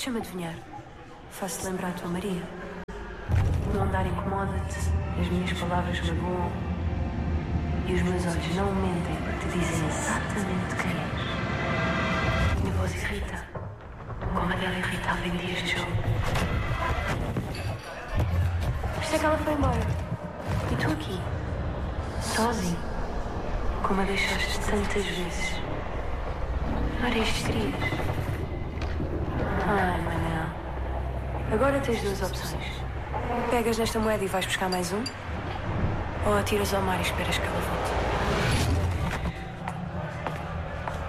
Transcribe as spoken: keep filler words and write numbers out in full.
Deixa-me adivinhar. Faço-te lembrar a tua Maria. O andar incomoda-te, as minhas palavras magoam e os meus olhos não mentem, te dizem exatamente quem és. Minha voz irrita, como a dela irritava em dias de jogo. Por isso é que ela foi embora. E tu aqui, sozinho, como a deixaste tantas vezes. Não era isto que querias? Ai, Manel. Agora tens duas opções. Pegas nesta moeda e vais buscar mais um? Ou atiras ao mar e esperas que ela volte?